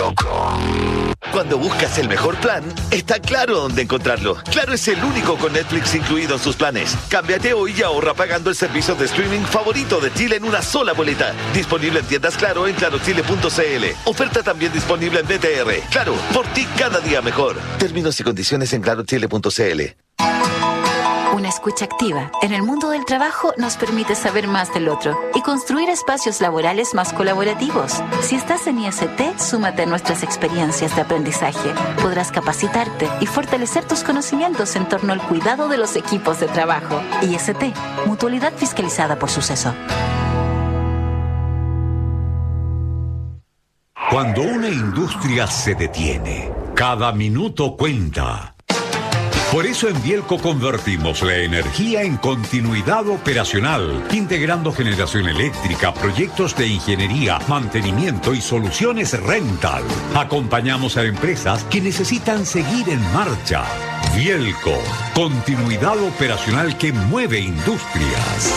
Cuando buscas el mejor plan, está Claro dónde encontrarlo. Claro es el único con Netflix incluido en sus planes. Cámbiate hoy y ahorra pagando el servicio de streaming favorito de Chile en una sola boleta. Disponible en tiendas Claro en clarochile.cl. Oferta también disponible en BTR. Claro, por ti cada día mejor. Términos y condiciones en clarochile.cl. Una escucha activa en el mundo del trabajo nos permite saber más del otro y construir espacios laborales más colaborativos. Si estás en IST, súmate a nuestras experiencias de aprendizaje. Podrás capacitarte y fortalecer tus conocimientos en torno al cuidado de los equipos de trabajo. IST, Mutualidad Fiscalizada por Suceso. Cuando una industria se detiene, cada minuto cuenta. Por eso en Bielco convertimos la energía en continuidad operacional, integrando generación eléctrica, proyectos de ingeniería, mantenimiento y soluciones rental. Acompañamos a empresas que necesitan seguir en marcha. Bielco, continuidad operacional que mueve industrias.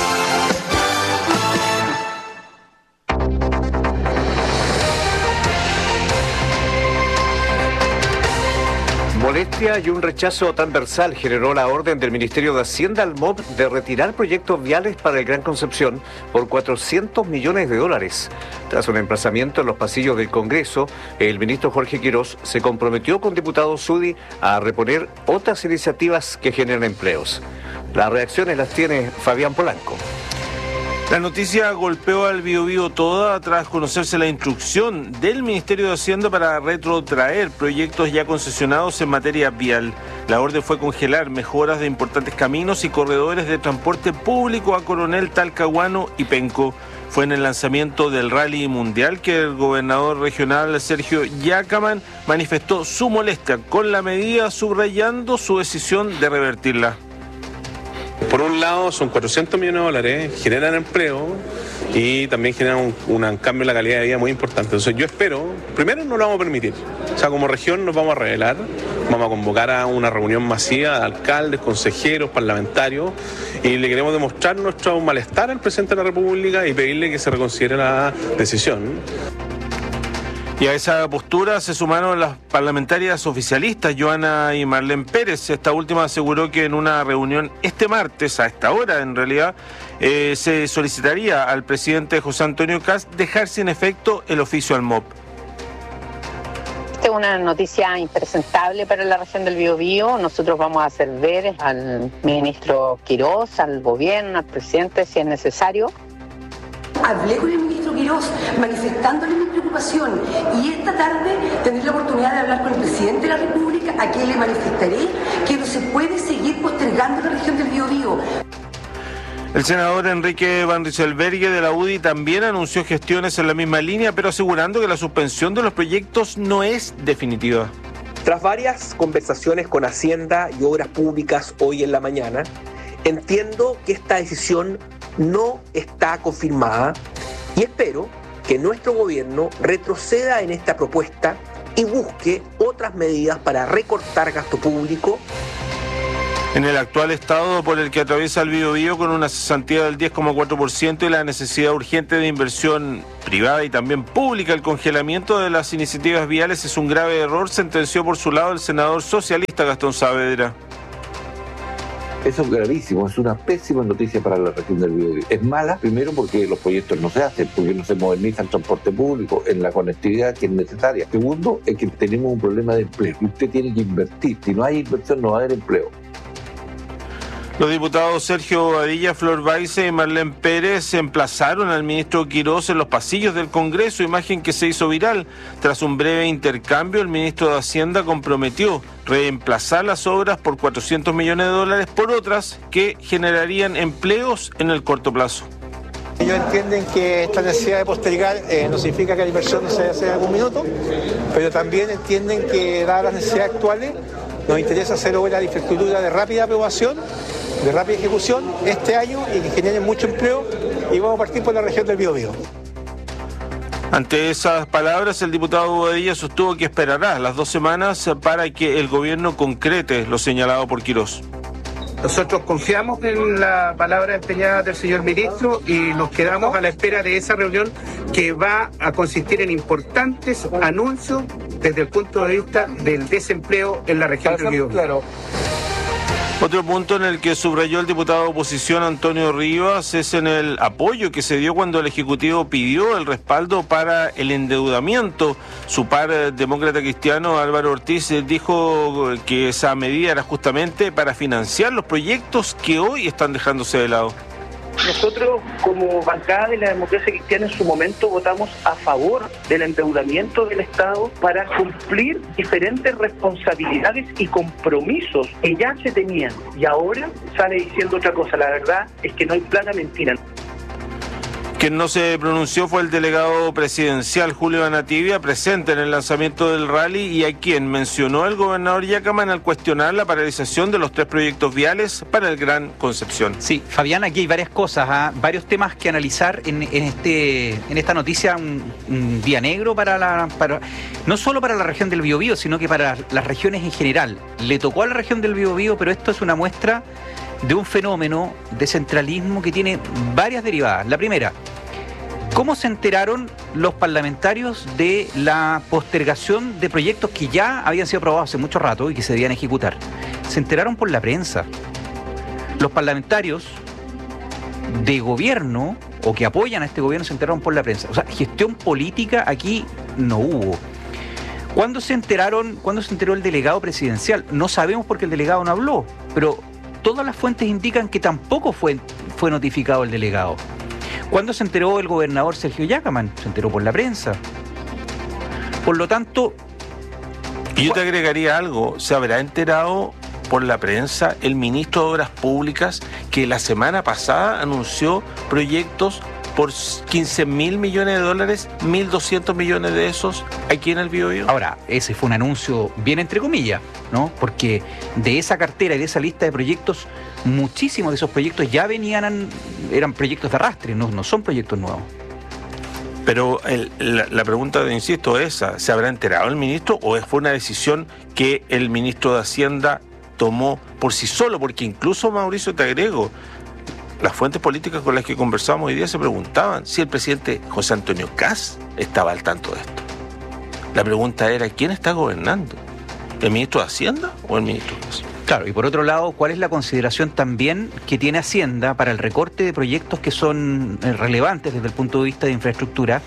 Molestia y un rechazo transversal generó la orden del Ministerio de Hacienda al MOP de retirar proyectos viales para el Gran Concepción por $400 millones. Tras un emplazamiento en los pasillos del Congreso, el ministro Jorge Quirós se comprometió con diputados SUDI a reponer otras iniciativas que generen empleos. Las reacciones las tiene Fabián Polanco. La noticia golpeó al Biobío toda tras conocerse la instrucción del Ministerio de Hacienda para retrotraer proyectos ya concesionados en materia vial. La orden fue congelar mejoras de importantes caminos y corredores de transporte público a Coronel, Talcahuano y Penco. Fue en el lanzamiento del Rally Mundial que el gobernador regional Sergio Yacaman manifestó su molestia con la medida, subrayando su decisión de revertirla. Por un lado son $400 millones, generan empleo y también generan un cambio en la calidad de vida muy importante. Entonces yo espero, primero no lo vamos a permitir, o sea, como región nos vamos a revelar, vamos a convocar a una reunión masiva de alcaldes, consejeros, parlamentarios y le queremos demostrar nuestro malestar al presidente de la República y pedirle que se reconsidere la decisión. Y a esa postura se sumaron las parlamentarias oficialistas, Joana y Marlene Pérez. Esta última aseguró que en una reunión este martes, a esta hora en realidad, se solicitaría al presidente José Antonio Kast dejar sin efecto el oficio al MOP. Esta es una noticia impresentable para la región del Biobío. Nosotros vamos a hacer ver al ministro Quirós, al gobierno, al presidente, si es necesario. Hablé con el ministro Quirós manifestándole mi preocupación y esta tarde tendré la oportunidad de hablar con el presidente de la República, a quien le manifestaré que no se puede seguir postergando la región del Biobío. El senador Enrique Van Rysselberghe de la UDI también anunció gestiones en la misma línea, pero asegurando que la suspensión de los proyectos no es definitiva. Tras varias conversaciones con Hacienda y Obras Públicas hoy en la mañana, entiendo que esta decisión no está confirmada y espero que nuestro gobierno retroceda en esta propuesta y busque otras medidas para recortar gasto público. En el actual estado por el que atraviesa el Biobío, con una cesantía del 10,4% y la necesidad urgente de inversión privada y también pública, el congelamiento de las iniciativas viales es un grave error, sentenció por su lado el senador socialista Gastón Saavedra. Eso es gravísimo, es una pésima noticia para la región del Biobío. Es mala, primero porque los proyectos no se hacen, porque no se moderniza el transporte público, en la conectividad que es necesaria. Segundo, es que tenemos un problema de empleo. Usted tiene que invertir. Si no hay inversión, no va a haber empleo. Los diputados Sergio Bobadilla, Flor Baize y Marlene Pérez emplazaron al ministro Quirós en los pasillos del Congreso, imagen que se hizo viral. Tras un breve intercambio, el ministro de Hacienda comprometió reemplazar las obras por $400 millones por otras que generarían empleos en el corto plazo. Ellos entienden que esta necesidad de postergar no significa que la inversión no se hace en algún minuto, pero también entienden que, dadas las necesidades actuales, nos interesa hacer obras de infraestructura de rápida aprobación, de rápida ejecución este año y que generen mucho empleo, y vamos a partir por la región del Biobío. Ante esas palabras, el diputado Bobadilla sostuvo que esperará las 2 semanas para que el gobierno concrete lo señalado por Quirós. Nosotros confiamos en la palabra empeñada del señor ministro y nos quedamos a la espera de esa reunión que va a consistir en importantes anuncios desde el punto de vista del desempleo en la región del Biobío. Otro punto en el que subrayó el diputado de oposición Antonio Rivas es en el apoyo que se dio cuando el Ejecutivo pidió el respaldo para el endeudamiento. Su par demócrata cristiano Álvaro Ortiz dijo que esa medida era justamente para financiar los proyectos que hoy están dejándose de lado. Nosotros, como bancada de la democracia cristiana, en su momento votamos a favor del endeudamiento del Estado para cumplir diferentes responsabilidades y compromisos que ya se tenían. Y ahora sale diciendo otra cosa. La verdad es que no hay plata, mentira. Quien no se pronunció fue el delegado presidencial Julio Anativia, presente en el lanzamiento del rally, y a quien mencionó el gobernador Yacaman al cuestionar la paralización de los 3 proyectos viales para el Gran Concepción. Sí, Fabián, aquí hay varias cosas, varios temas que analizar en esta noticia, un día negro para no solo para la región del Biobío, sino que para las regiones en general. Le tocó a la región del Biobío, pero esto es una muestra de un fenómeno de centralismo que tiene varias derivadas. La primera, ¿cómo se enteraron los parlamentarios de la postergación de proyectos que ya habían sido aprobados hace mucho rato y que se debían ejecutar? Se enteraron por la prensa. Los parlamentarios de gobierno o que apoyan a este gobierno se enteraron por la prensa. O sea, gestión política aquí no hubo. ¿Cuándo se enteró el delegado presidencial? No sabemos porque el delegado no habló, pero todas las fuentes indican que tampoco fue notificado el delegado. ¿Cuándo se enteró el gobernador Sergio Yacaman? Se enteró por la prensa. Por lo tanto... Y yo te agregaría algo, se habrá enterado por la prensa el ministro de Obras Públicas que la semana pasada anunció proyectos por 15.000 millones de dólares, 1.200 millones de esos aquí en el Biobío. Ahora, ese fue un anuncio bien entre comillas, ¿no? Porque de esa cartera y de esa lista de proyectos, muchísimos de esos proyectos ya eran proyectos de arrastre, no son proyectos nuevos. Pero la pregunta, insisto, es esa, ¿se habrá enterado el ministro o fue una decisión que el ministro de Hacienda tomó por sí solo? Porque incluso, Mauricio, te agrego, las fuentes políticas con las que conversamos hoy día se preguntaban si el presidente José Antonio Kast estaba al tanto de esto. La pregunta era, ¿quién está gobernando? ¿El ministro de Hacienda o el ministro Kast? Claro, y por otro lado, ¿cuál es la consideración también que tiene Hacienda para el recorte de proyectos que son relevantes desde el punto de vista de infraestructura,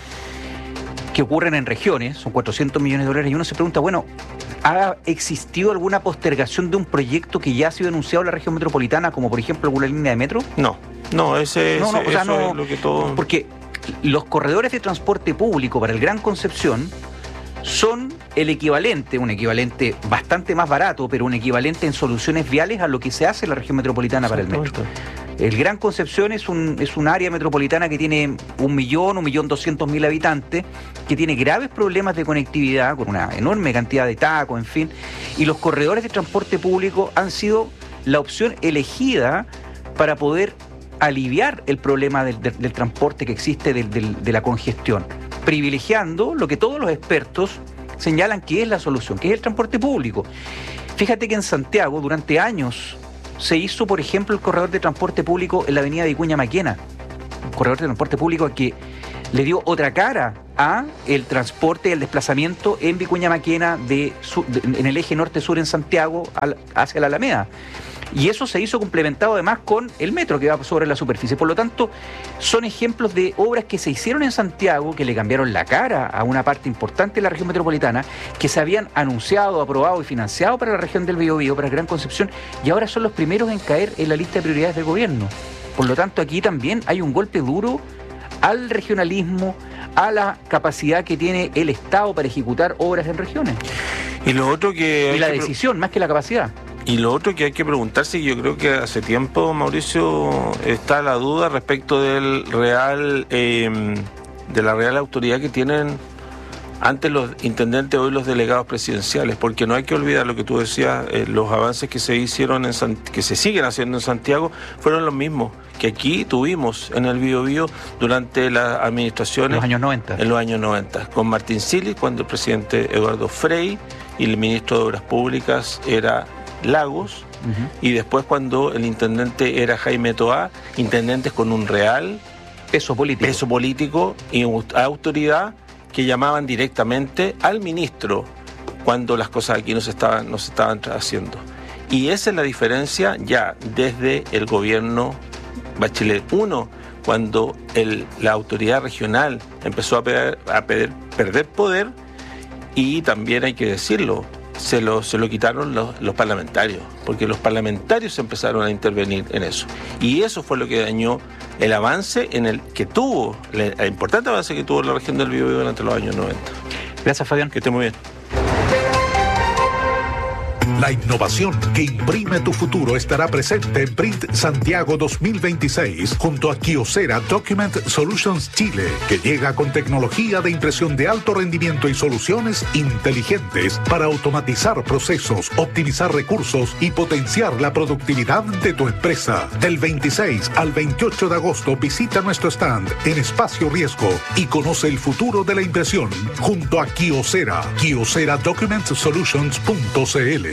que ocurren en regiones? Son 400 millones de dólares, y uno se pregunta, bueno, ¿ha existido alguna postergación de un proyecto que ya ha sido anunciado en la región metropolitana, como por ejemplo alguna línea de metro? No, eso es lo que todo... Porque los corredores de transporte público para el Gran Concepción son el equivalente, un equivalente bastante más barato, pero un equivalente en soluciones viales a lo que se hace en la región metropolitana para el metro. El Gran Concepción es un área metropolitana que tiene 1.200.000 habitantes, que tiene graves problemas de conectividad, con una enorme cantidad de tacos, en fin, y los corredores de transporte público han sido la opción elegida para poder aliviar el problema del transporte que existe, de la congestión, privilegiando lo que todos los expertos señalan que es la solución, que es el transporte público. Fíjate que en Santiago durante años se hizo, por ejemplo, el corredor de transporte público en la avenida Vicuña Maquena, un corredor de transporte público que le dio otra cara a el transporte y el desplazamiento en Vicuña Maquena en el eje norte-sur en Santiago hacia la Alameda. Y eso se hizo complementado además con el metro que va sobre la superficie. Por lo tanto, son ejemplos de obras que se hicieron en Santiago, que le cambiaron la cara a una parte importante de la región metropolitana, que se habían anunciado, aprobado y financiado para la región del Biobío, para Gran Concepción, y ahora son los primeros en caer en la lista de prioridades del gobierno. Por lo tanto, aquí también hay un golpe duro al regionalismo, a la capacidad que tiene el Estado para ejecutar obras en regiones. Y lo otro que... Y la decisión, más que la capacidad. Y lo otro que hay que preguntarse, y yo creo que hace tiempo, Mauricio, está la duda respecto de la real autoridad que tienen antes los intendentes, hoy los delegados presidenciales, porque no hay que olvidar lo que tú decías, los avances que se hicieron que se siguen haciendo en Santiago fueron los mismos que aquí tuvimos en el Biobío durante las administraciones... Los años 90. En los años 90, con Martín Silis, cuando el presidente Eduardo Frei y el ministro de Obras Públicas era Lagos, y después cuando el intendente era Jaime Toá, intendentes con un real peso político y autoridad que llamaban directamente al ministro cuando las cosas aquí no se estaban haciendo. Y esa es la diferencia ya desde el gobierno Bachelet 1, cuando la autoridad regional empezó a perder poder, y también hay que decirlo, se lo quitaron los parlamentarios, porque los parlamentarios empezaron a intervenir en eso. Y eso fue lo que dañó el avance el importante avance que tuvo la región del Biobío durante los años 90. Gracias, Fabián. Que esté muy bien. La innovación que imprime tu futuro estará presente en Print Santiago 2026 junto a Kyocera Document Solutions Chile, que llega con tecnología de impresión de alto rendimiento y soluciones inteligentes para automatizar procesos, optimizar recursos y potenciar la productividad de tu empresa. Del 26 al 28 de agosto visita nuestro stand en Espacio Riesgo y conoce el futuro de la impresión junto a Kyocera. Kyocera Document Solutions.cl.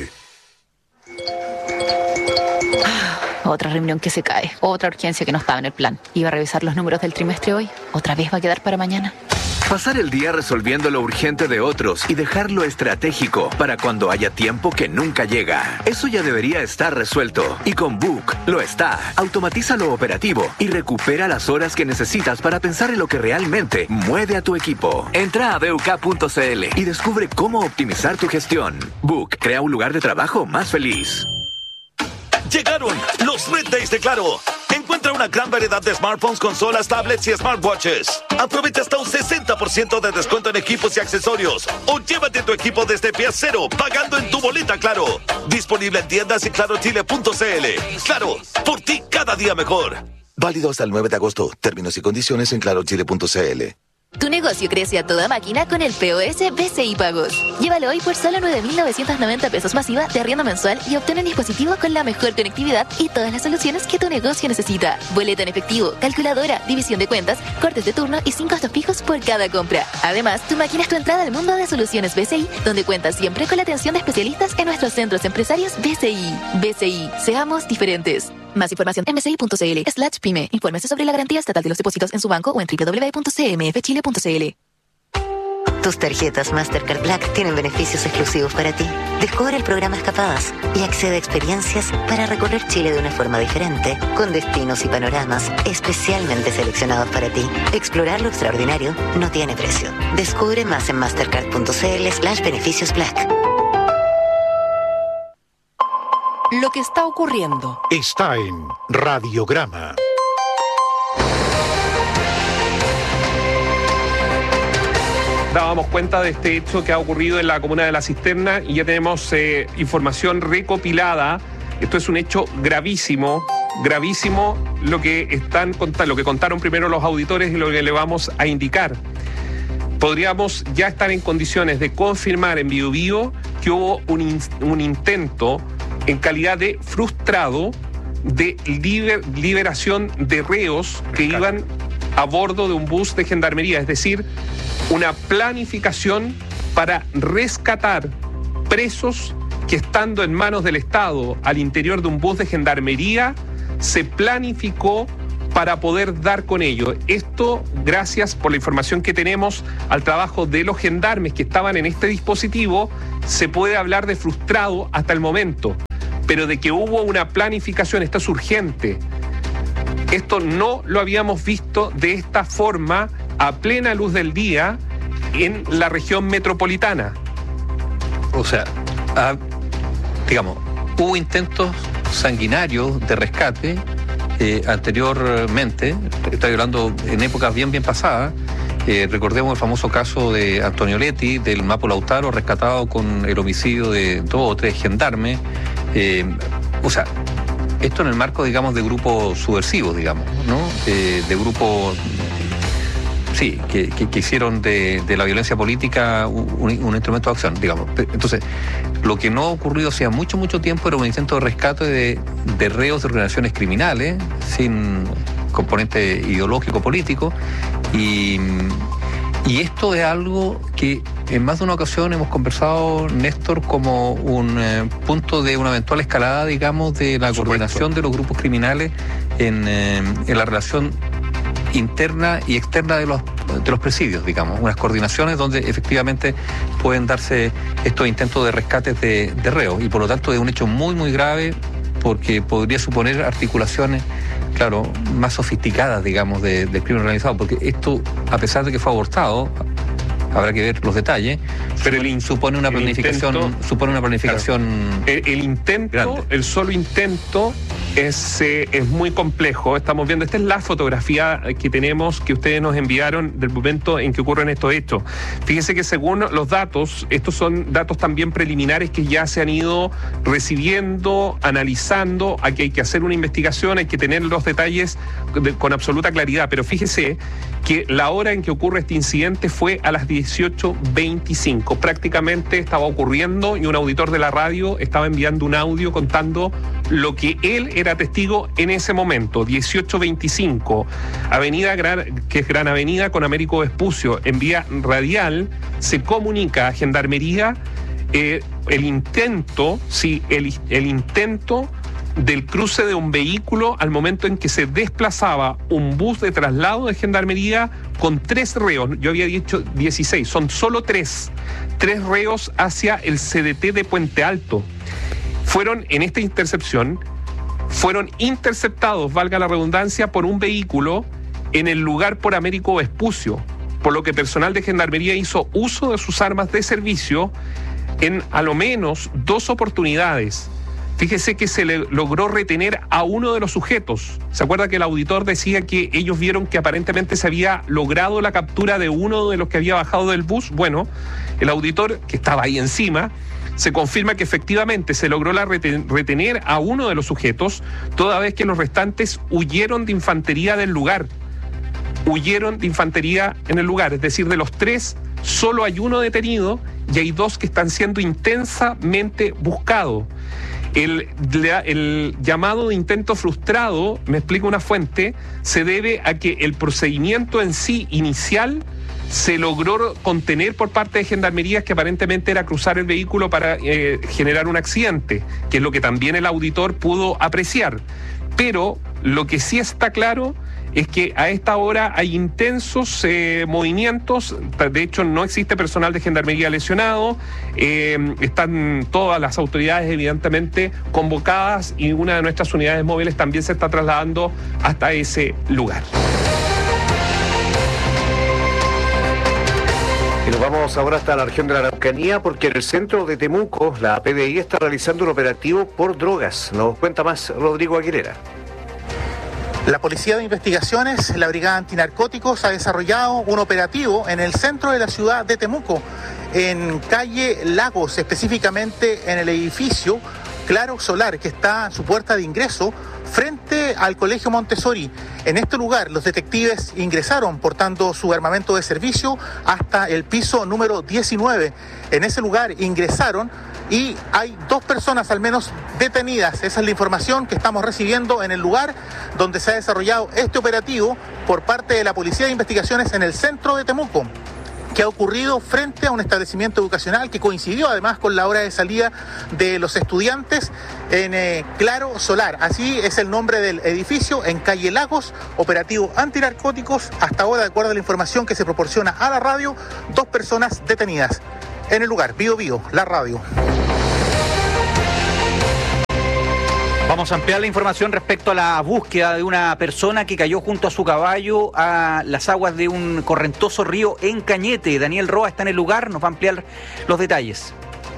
Otra reunión que se cae, otra urgencia que no estaba en el plan. Iba a revisar los números del trimestre hoy, otra vez va a quedar para mañana. Pasar el día resolviendo lo urgente de otros y dejar lo estratégico para cuando haya tiempo que nunca llega. Eso ya debería estar resuelto. Y con Book lo está. Automatiza lo operativo y recupera las horas que necesitas para pensar en lo que realmente mueve a tu equipo. Entra a BUK.cl y descubre cómo optimizar tu gestión. Book crea un lugar de trabajo más feliz. Llegaron los Red Days de Claro. Encuentra una gran variedad de smartphones, consolas, tablets y smartwatches. Aprovecha hasta un 60% de descuento en equipos y accesorios. O llévate tu equipo desde pie cero, pagando en tu boleta Claro. Disponible en tiendas y clarochile.cl. Claro, por ti cada día mejor. Válido hasta el 9 de agosto. Términos y condiciones en clarochile.cl. Tu negocio crece a toda máquina con el POS BCI Pagos. Llévalo hoy por solo 9.990 pesos masiva de arriendo mensual y obtén un dispositivo con la mejor conectividad y todas las soluciones que tu negocio necesita. Boleta en efectivo, calculadora, división de cuentas, cortes de turno y 5 gastos fijos por cada compra. Además, tu máquina es tu entrada al mundo de soluciones BCI, donde cuentas siempre con la atención de especialistas en nuestros centros empresarios BCI. BCI, seamos diferentes. Más información en bci.cl/pyme. Infórmese sobre la garantía estatal de los depósitos en su banco o en www.cmfchile.cl. Tus tarjetas Mastercard Black tienen beneficios exclusivos para ti. Descubre el programa Escapadas y accede a experiencias para recorrer Chile de una forma diferente, con destinos y panoramas especialmente seleccionados para ti. Explorar lo extraordinario no tiene precio. Descubre más en mastercard.cl/beneficios Black. Lo que está ocurriendo está en Radiograma. Dábamos cuenta de este hecho que ha ocurrido en la comuna de La Cisterna y ya tenemos información recopilada. Esto es un hecho gravísimo lo que contaron primero los auditores y lo que le vamos a indicar. Podríamos ya estar en condiciones de confirmar en Biobío que hubo un intento en calidad de frustrado de liberación de reos que iban a bordo de un bus de gendarmería, es decir, una planificación para rescatar presos que, estando en manos del Estado al interior de un bus de gendarmería, se planificó para poder dar con ello. Esto, gracias por la información que tenemos al trabajo de los gendarmes que estaban en este dispositivo, se puede hablar de frustrado hasta el momento. Pero de que hubo una planificación, esto es urgente. Esto no lo habíamos visto de esta forma a plena luz del día en la región metropolitana. O sea, hubo intentos sanguinarios de rescate anteriormente, estoy hablando en épocas bien pasadas. Recordemos el famoso caso de Antonio Letti, del Mapo Lautaro, rescatado con el homicidio de 2 o 3 gendarmes. Esto en el marco, digamos, de grupos subversivos, digamos, ¿no? De grupos, sí, que hicieron de la violencia política un instrumento de acción, digamos. Entonces, lo que no ha ocurrido hacía mucho tiempo era un intento de rescate de reos de organizaciones criminales, sin componente ideológico político, y esto es algo que en más de una ocasión hemos conversado, Néstor, como un punto de una eventual escalada, digamos, de la coordinación de los grupos criminales en la relación interna y externa de los presidios, digamos, unas coordinaciones donde efectivamente pueden darse estos intentos de rescates de reos, y por lo tanto es un hecho muy, muy grave, porque podría suponer articulaciones, claro, más sofisticadas, digamos, del crimen organizado, porque esto, a pesar de que fue abortado, habrá que ver los detalles, pero supone una planificación, el intento, grande. El solo intento es muy complejo. Estamos viendo, esta es la fotografía que tenemos, que ustedes nos enviaron del momento en que ocurren estos hechos. Fíjense que según los datos, estos son datos también preliminares que ya se han ido recibiendo, analizando. Aquí hay que hacer una investigación, hay que tener los detalles con absoluta claridad, pero fíjese que la hora en que ocurre este incidente fue a las 18:25. Prácticamente estaba ocurriendo y un auditor de la radio estaba enviando un audio contando lo que él era testigo en ese momento. 18:25, que es Gran Avenida con Américo Vespucio, en vía radial, se comunica a Gendarmería el intento del cruce de un vehículo al momento en que se desplazaba un bus de traslado de Gendarmería con 3 reos. Yo había dicho 16, son solo 3 reos hacia el CDT de Puente Alto. En esta intercepción, fueron interceptados, valga la redundancia, por un vehículo en el lugar por Américo Vespucio, por lo que personal de Gendarmería hizo uso de sus armas de servicio en a lo menos 2 oportunidades. Fíjese que se le logró retener a uno de los sujetos. ¿Se acuerda que el auditor decía que ellos vieron que aparentemente se había logrado la captura de uno de los que había bajado del bus? Bueno, el auditor, que estaba ahí encima, se confirma que efectivamente se logró retener a uno de los sujetos, toda vez que los restantes huyeron de infantería del lugar. Huyeron de infantería en el lugar, es decir, de los 3, solo hay uno detenido y hay 2 que están siendo intensamente buscados. El llamado de intento frustrado, me explica una fuente, se debe a que el procedimiento en sí inicial se logró contener por parte de Gendarmería, que aparentemente era cruzar el vehículo para generar un accidente, que es lo que también el auditor pudo apreciar. Pero lo que sí está claro es que a esta hora hay intensos movimientos. De hecho, no existe personal de Gendarmería lesionado. Están todas las autoridades evidentemente convocadas y una de nuestras unidades móviles también se está trasladando hasta ese lugar. Y nos vamos ahora hasta la región de la Araucanía, porque en el centro de Temuco la PDI está realizando un operativo por drogas. Nos cuenta más Rodrigo Aguilera. La Policía de Investigaciones, la Brigada Antinarcóticos, ha desarrollado un operativo en el centro de la ciudad de Temuco, en calle Lagos, específicamente en el edificio Claro Solar, que está en su puerta de ingreso frente al Colegio Montessori. En este lugar los detectives ingresaron portando su armamento de servicio hasta el piso número 19. En ese lugar ingresaron y hay 2 personas al menos detenidas. Esa es la información que estamos recibiendo en el lugar donde se ha desarrollado este operativo por parte de la Policía de Investigaciones en el centro de Temuco, que ha ocurrido frente a un establecimiento educacional que coincidió además con la hora de salida de los estudiantes en Claro Solar. Así es el nombre del edificio, en calle Lagos, operativo antinarcóticos. Hasta ahora, de acuerdo a la información que se proporciona a la radio, 2 personas detenidas en el lugar. Bío Bío, la radio. Vamos a ampliar la información respecto a la búsqueda de una persona que cayó junto a su caballo a las aguas de un correntoso río en Cañete. Daniel Roa está en el lugar, nos va a ampliar los detalles.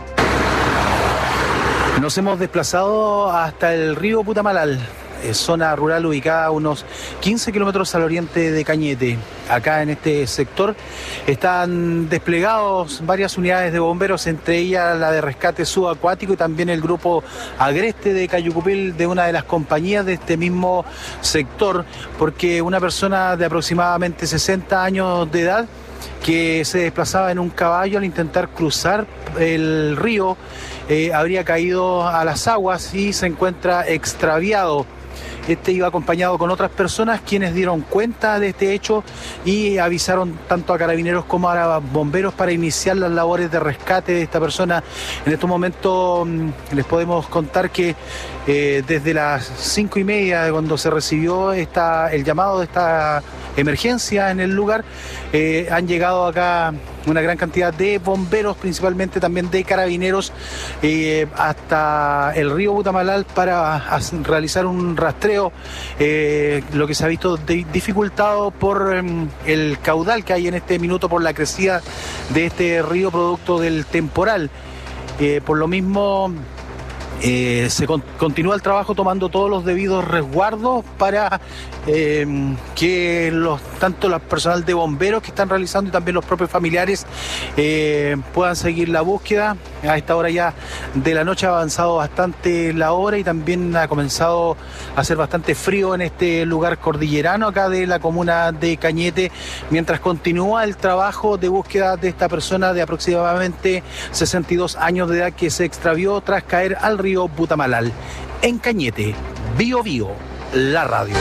Nos hemos desplazado hasta el río Putamalal, zona rural ubicada a unos 15 kilómetros al oriente de Cañete. Acá en este sector están desplegados varias unidades de bomberos, entre ellas la de rescate subacuático y también el grupo Agreste de Cayucupil, de una de las compañías de este mismo sector, porque una persona de aproximadamente 60 años de edad que se desplazaba en un caballo al intentar cruzar el río habría caído a las aguas y se encuentra extraviado. Este iba acompañado con otras personas quienes dieron cuenta de este hecho y avisaron tanto a carabineros como a bomberos para iniciar las labores de rescate de esta persona. En estos momentos les podemos contar que desde las 5:30, cuando se recibió el llamado de esta emergencia en el lugar, han llegado acá una gran cantidad de bomberos, principalmente también de carabineros, hasta el río Butamalal para realizar un rastreo, lo que se ha visto dificultado por el caudal que hay en este minuto por la crecida de este río producto del temporal. Por lo mismo se continúa el trabajo tomando todos los debidos resguardos para que tanto el personal de bomberos que están realizando y también los propios familiares puedan seguir la búsqueda. A esta hora ya de la noche ha avanzado bastante la hora y también ha comenzado a hacer bastante frío en este lugar cordillerano acá de la comuna de Cañete, mientras continúa el trabajo de búsqueda de esta persona de aproximadamente 62 años de edad que se extravió tras caer al río Butamalal. En Cañete, Bío Bío, la radio.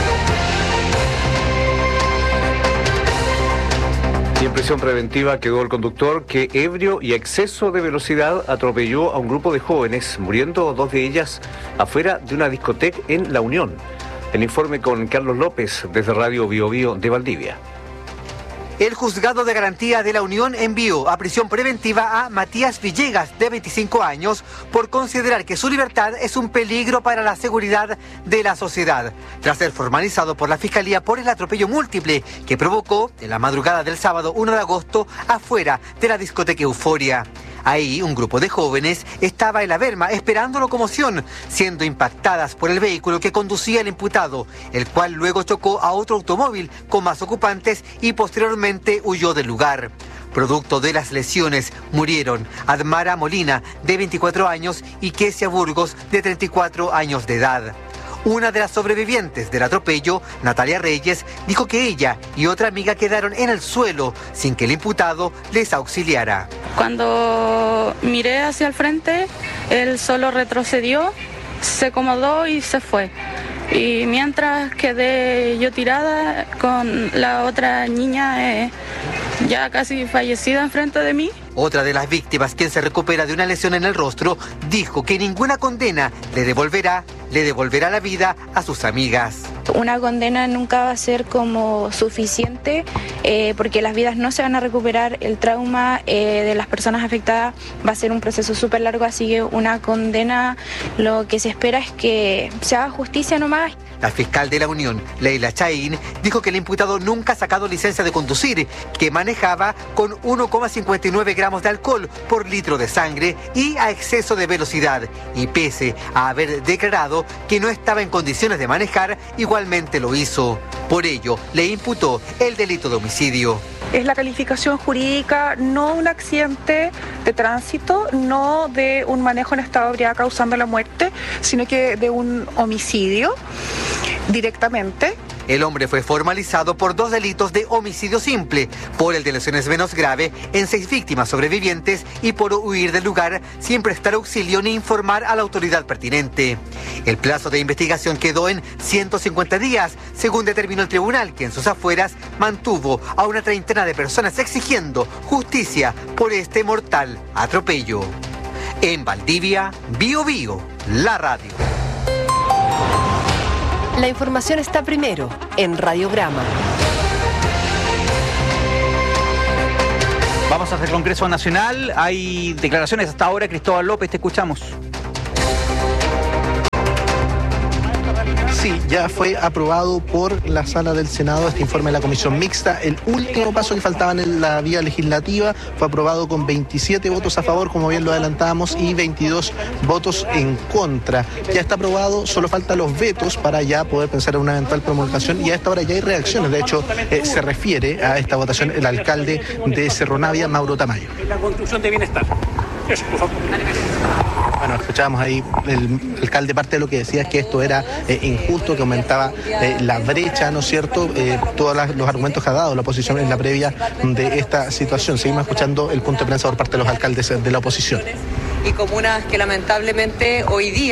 Y en prisión preventiva quedó el conductor que, ebrio y a exceso de velocidad, atropelló a un grupo de jóvenes, muriendo 2 de ellas afuera de una discoteca en La Unión. El informe con Carlos López desde Radio Bío Bío de Valdivia. El juzgado de garantía de La Unión envió a prisión preventiva a Matías Villegas, de 25 años, por considerar que su libertad es un peligro para la seguridad de la sociedad, tras ser formalizado por la Fiscalía por el atropello múltiple que provocó en la madrugada del sábado 1 de agosto afuera de la discoteca Euforia. Ahí un grupo de jóvenes estaba en la berma esperando locomoción, siendo impactadas por el vehículo que conducía el imputado, el cual luego chocó a otro automóvil con más ocupantes y posteriormente huyó del lugar. Producto de las lesiones murieron Admara Molina, de 24 años, y Kesia Burgos, de 34 años de edad. Una de las sobrevivientes del atropello, Natalia Reyes, dijo que ella y otra amiga quedaron en el suelo sin que el imputado les auxiliara. Cuando miré hacia el frente, él solo retrocedió, se acomodó y se fue. Y mientras quedé yo tirada con la otra niña ya casi fallecida enfrente de mí. Otra de las víctimas, quien se recupera de una lesión en el rostro, dijo que ninguna condena le devolverá la vida a sus amigas. Una condena nunca va a ser como suficiente porque las vidas no se van a recuperar, el trauma de las personas afectadas va a ser un proceso súper largo, así que una condena lo que se espera es que se haga justicia nomás. La fiscal de La Unión, Leila Chaín, dijo que el imputado nunca ha sacado licencia de conducir, que manejaba con 1,59 gramos de alcohol por litro de sangre y a exceso de velocidad, y pese a haber declarado que no estaba en condiciones de manejar, igualmente lo hizo. Por ello, le imputó el delito de homicidio. Es la calificación jurídica, no un accidente de tránsito, no de un manejo en estado de ebriedad causando la muerte, sino que de un homicidio directamente. El hombre fue formalizado por 2 delitos de homicidio simple, por el de lesiones menos grave en 6 víctimas sobrevivientes y por huir del lugar sin prestar auxilio ni informar a la autoridad pertinente. El plazo de investigación quedó en 150 días, según determinó el tribunal, que en sus afueras mantuvo a una treintena de personas exigiendo justicia por este mortal atropello. En Valdivia, Bío Bío, la radio. La información está primero en Radiograma. Vamos hacia el Congreso Nacional. Hay declaraciones hasta ahora. Cristóbal López, te escuchamos. Sí, ya fue aprobado por la Sala del Senado este informe de la Comisión Mixta. El último paso que faltaba en la vía legislativa fue aprobado con 27 votos a favor, como bien lo adelantábamos, y 22 votos en contra. Ya está aprobado, solo faltan los vetos para ya poder pensar en una eventual promulgación, y a esta hora ya hay reacciones. De hecho, se refiere a esta votación el alcalde de Cerro Navia, Mauro Tamayo. La construcción de bienestar. Eso, por favor. Bueno, escuchábamos ahí el alcalde, parte de lo que decía es que esto era injusto, que aumentaba la brecha, ¿no es cierto? Todos los argumentos que ha dado la oposición en la previa de esta situación. Seguimos escuchando el punto de prensa por parte de los alcaldes de la oposición. Y comunas que lamentablemente hoy día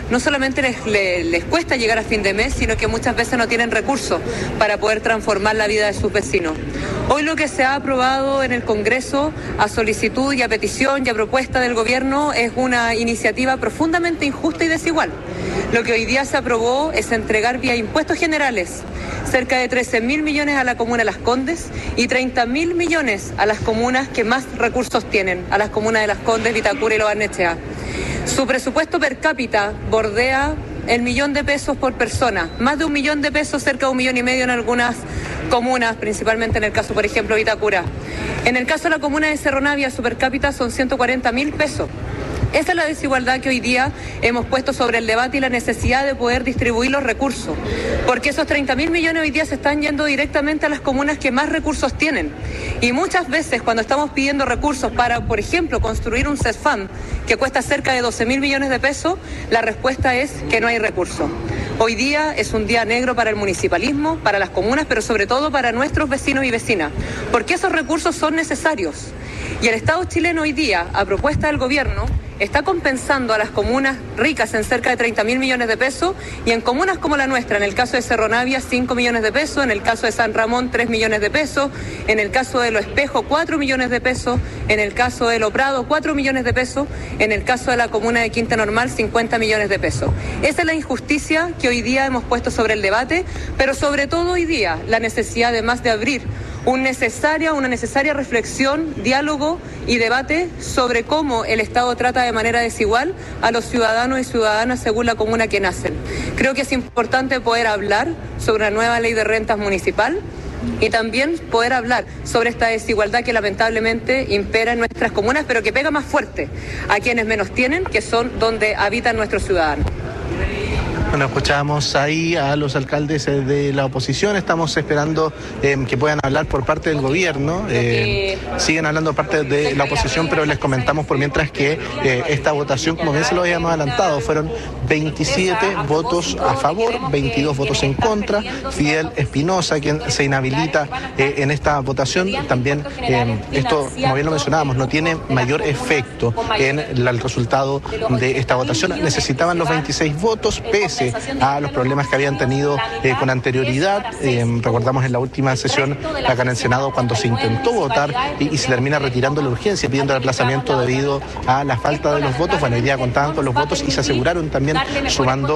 no solamente les cuesta llegar a fin de mes, sino que muchas veces no tienen recursos para poder transformar la vida de sus vecinos. Hoy lo que se ha aprobado en el Congreso a solicitud y a petición y a propuesta del Gobierno es una iniciativa profundamente injusta y desigual. Lo que hoy día se aprobó es entregar vía impuestos generales cerca de 13.000 millones a la comuna de Las Condes y 30.000 millones a las comunas que más recursos tienen, a las comunas de Las Condes, Vitacura y Lo Barnechea. Su presupuesto per cápita bordea el $1.000.000 por persona, más de $1.000.000, cerca de $1.5 million en algunas comunas, principalmente en el caso, por ejemplo, Vitacura. En el caso de la comuna de Cerro Navia, su per cápita son $140.000. Esa es la desigualdad que hoy día hemos puesto sobre el debate y la necesidad de poder distribuir los recursos, porque esos 30.000 millones hoy día se están yendo directamente a las comunas que más recursos tienen. Y muchas veces cuando estamos pidiendo recursos para, por ejemplo, construir un CESFAM que cuesta cerca de 12.000 millones de pesos, la respuesta es que no hay recursos. Hoy día es un día negro para el municipalismo, para las comunas, pero sobre todo para nuestros vecinos y vecinas, porque esos recursos son necesarios. Y el Estado chileno hoy día, a propuesta del Gobierno, está compensando a las comunas ricas en cerca de 30.000 millones de pesos y en comunas como la nuestra, en el caso de Cerro Navia, 5 millones de pesos, en el caso de San Ramón, 3 millones de pesos, en el caso de Lo Espejo, 4 millones de pesos, en el caso de Lo Prado, 4 millones de pesos, en el caso de la comuna de Quinta Normal, 50 millones de pesos. Esa es la injusticia que hoy día hemos puesto sobre el debate, pero sobre todo hoy día la necesidad además de abrir una necesaria reflexión, diálogo y debate sobre cómo el Estado trata de manera desigual a los ciudadanos y ciudadanas según la comuna que nacen. Creo que es importante poder hablar sobre una nueva ley de rentas municipal y también poder hablar sobre esta desigualdad que lamentablemente impera en nuestras comunas, pero que pega más fuerte a quienes menos tienen, que son donde habitan nuestros ciudadanos. Bueno, escuchábamos ahí a los alcaldes de la oposición. Estamos esperando que puedan hablar por parte del gobierno. Siguen hablando por parte de la oposición, pero les comentamos por mientras que esta votación, como bien se lo habíamos adelantado, fueron 27 votos a favor, 22 votos en contra. Fidel Espinosa, quien se inhabilita en esta votación. También esto, como bien lo mencionábamos, no tiene mayor efecto en el resultado de esta votación. Necesitaban los 26 votos, pese a los problemas que habían tenido con anterioridad. Recordamos en la última sesión acá en el Senado cuando se intentó votar y se termina retirando la urgencia, pidiendo el aplazamiento debido a la falta de los votos. Bueno, hoy día contaban con los votos y se aseguraron también sumando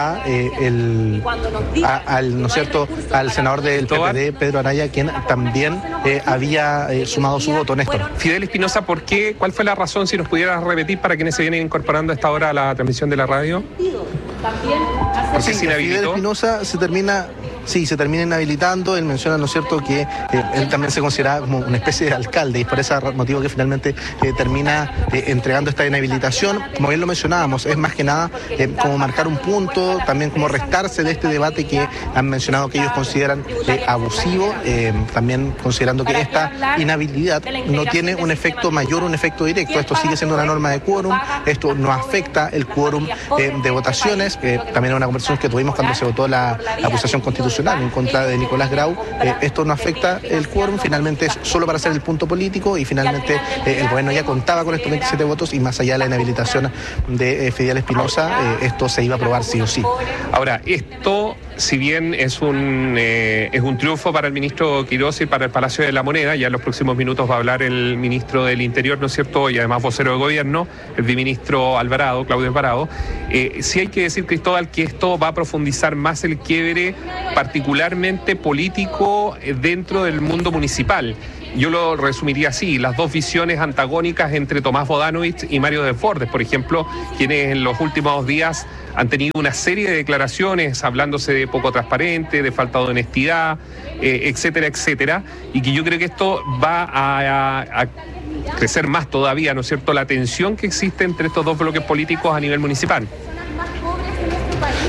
¿no es cierto?, al senador del PPD, Pedro Araya, quien también había sumado su voto. Néstor. Fidel Espinosa, ¿por qué? ¿Cuál fue la razón, si nos pudieras repetir, para quienes se vienen incorporando a esta hora a la transmisión de la radio? Sí, Fidel Espinosa se termina inhabilitando. Él menciona, ¿no es cierto?, que él también se considera como una especie de alcalde y por ese motivo que finalmente termina entregando esta inhabilitación. Como bien lo mencionábamos, es más que nada como marcar un punto, también como restarse de este debate que han mencionado que ellos consideran abusivo, también considerando que esta inhabilidad no tiene un efecto mayor, un efecto directo. Esto sigue siendo una norma de quórum, esto no afecta el quórum de votaciones, también es una conversación que tuvimos cuando se votó la acusación constitucional en contra de Nicolás Grau. Esto no afecta el quórum, finalmente es solo para hacer el punto político y finalmente el gobierno ya contaba con estos 27 votos y más allá de la inhabilitación de Fidel Espinosa, esto se iba a aprobar sí o sí. Ahora, esto, si bien es un triunfo para el ministro Quirós y para el Palacio de la Moneda, ya en los próximos minutos va a hablar el ministro del Interior, ¿no es cierto?, y además vocero de gobierno, el viceministro Alvarado, Claudio Alvarado. Sí hay que decir, Cristóbal, que esto va a profundizar más el quiebre particularmente político dentro del mundo municipal. Yo lo resumiría así: las dos visiones antagónicas entre Tomás Bodanovich y Mario Desbordes, por ejemplo, quienes en los últimos días han tenido una serie de declaraciones hablándose de poco transparente, de falta de honestidad, etcétera, etcétera, y que yo creo que esto va a crecer más todavía, ¿no es cierto?, la tensión que existe entre estos dos bloques políticos a nivel municipal.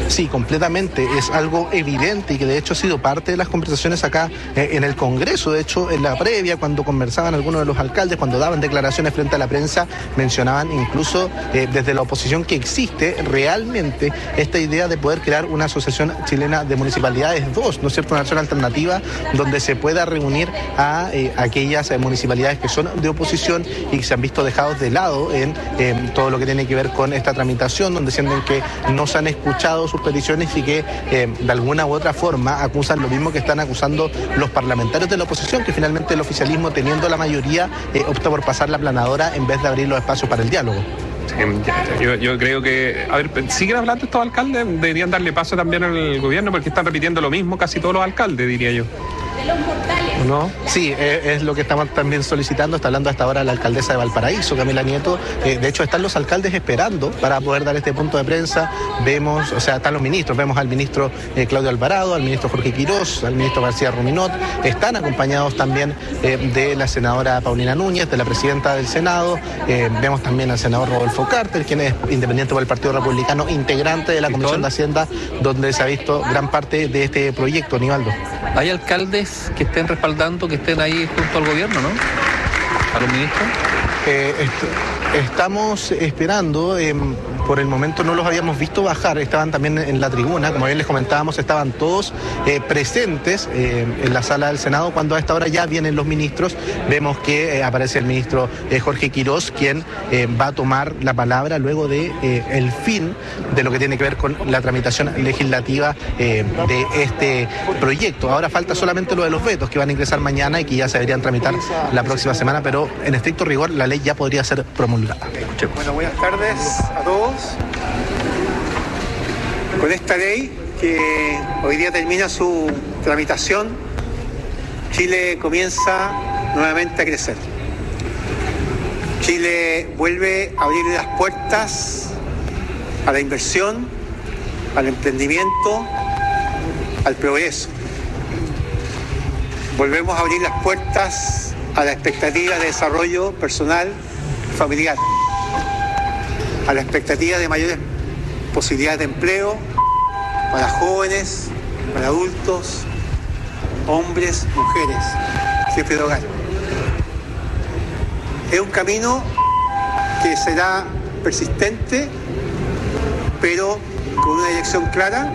Sí, completamente. Es algo evidente y que de hecho ha sido parte de las conversaciones acá en el Congreso. De hecho, en la previa, cuando conversaban algunos de los alcaldes, cuando daban declaraciones frente a la prensa, mencionaban incluso desde la oposición que existe realmente esta idea de poder crear una asociación chilena de municipalidades 2, ¿no es cierto? Una acción alternativa donde se pueda reunir a aquellas municipalidades que son de oposición y que se han visto dejados de lado en todo lo que tiene que ver con esta tramitación, donde sienten que no se han escuchado sus peticiones y que de alguna u otra forma acusan lo mismo que están acusando los parlamentarios de la oposición, que finalmente el oficialismo, teniendo la mayoría, opta por pasar la aplanadora en vez de abrir los espacios para el diálogo. Yo creo que, a ver, siguen hablando estos alcaldes, deberían darle paso también al gobierno porque están repitiendo lo mismo casi todos los alcaldes, diría yo. De los mortales. ¿No? Sí, es lo que estamos también solicitando. Está hablando hasta ahora la alcaldesa de Valparaíso, Camila Nieto. De hecho, están los alcaldes esperando para poder dar este punto de prensa. Vemos, o sea, están los ministros. Vemos al ministro Claudio Alvarado, al ministro Jorge Quirós, al ministro García Ruminot. Están acompañados también de la senadora Paulina Núñez, de la presidenta del Senado. Vemos también al senador Rodolfo Carter, quien es independiente por el Partido Republicano, integrante de la Comisión de Hacienda, donde se ha visto gran parte de este proyecto, Nivaldo. ¿Hay alcaldes que estén respaldando, que estén ahí junto al gobierno, no? ¿A los ministros? Estamos esperando, por el momento no los habíamos visto bajar, estaban también en la tribuna, como bien les comentábamos, estaban todos presentes en la sala del Senado. Cuando a esta hora ya vienen los ministros, vemos que aparece el ministro Jorge Quirós, quien va a tomar la palabra luego de el fin de lo que tiene que ver con la tramitación legislativa de este proyecto. Ahora falta solamente lo de los vetos, que van a ingresar mañana y que ya se deberían tramitar la próxima semana, pero en estricto rigor la ley ya podría ser promulgada. Bueno, buenas tardes a todos. Con esta ley que hoy día termina su tramitación, Chile comienza nuevamente a crecer. Chile vuelve a abrir las puertas a la inversión, al emprendimiento, al progreso. Volvemos a abrir las puertas a la expectativa de desarrollo personal y familiar, a la expectativa de mayores posibilidades de empleo para jóvenes, para adultos, hombres, mujeres, jefes de hogar. Es un camino que será persistente, pero con una dirección clara,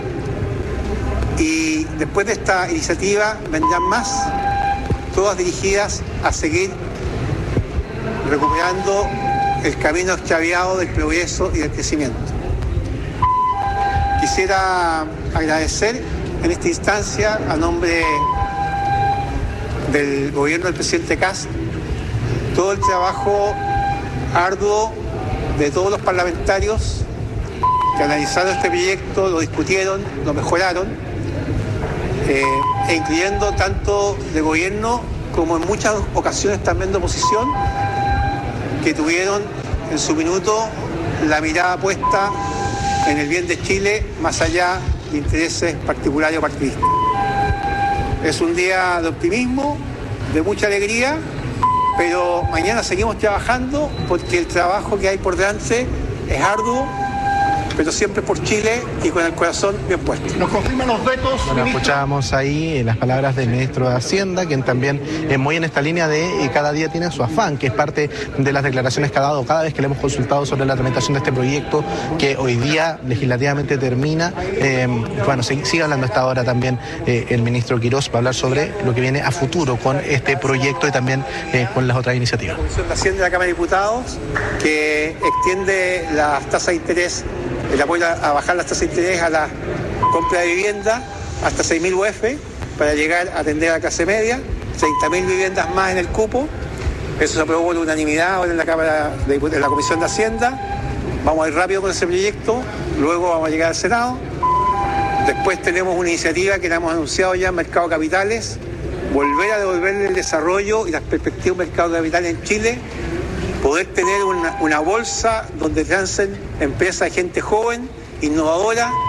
y después de esta iniciativa vendrán más, todas dirigidas a seguir recuperando el camino extraviado del progreso y del crecimiento. Quisiera agradecer en esta instancia, a nombre del gobierno del presidente Kast, todo el trabajo arduo de todos los parlamentarios que analizaron este proyecto, lo discutieron, lo mejoraron, e incluyendo tanto de gobierno como en muchas ocasiones también de oposición, que tuvieron en su minuto la mirada puesta en el bien de Chile, más allá de intereses particulares o partidistas. Es un día de optimismo, de mucha alegría, pero mañana seguimos trabajando porque el trabajo que hay por delante es arduo, pero siempre por Chile y con el corazón bien puesto. ¿Nos confirman los vetos? Bueno, escuchábamos ahí las palabras del ministro de Hacienda, quien también es muy en esta línea de cada día tiene su afán, que es parte de las declaraciones que ha dado cada vez que le hemos consultado sobre la tramitación de este proyecto, que hoy día legislativamente termina. Bueno, sigue hablando hasta ahora también el ministro Quirós, va a hablar sobre lo que viene a futuro con este proyecto y también con las otras iniciativas. La Comisión de Hacienda de la Cámara de Diputados, que extiende las tasas de interés, el apoyo a bajar las tasas de interés a la compra de vivienda hasta 6.000 UF para llegar a atender a la clase media, 30.000 viviendas más en el cupo. Eso se aprobó por unanimidad ahora en la Cámara de la Comisión de Hacienda. Vamos a ir rápido con ese proyecto, luego vamos a llegar al Senado. Después tenemos una iniciativa que la hemos anunciado ya en Mercado de Capitales, volver a devolverle el desarrollo y las perspectivas del mercado de capitales en Chile, poder tener una bolsa donde trancen empresas de gente joven, innovadora,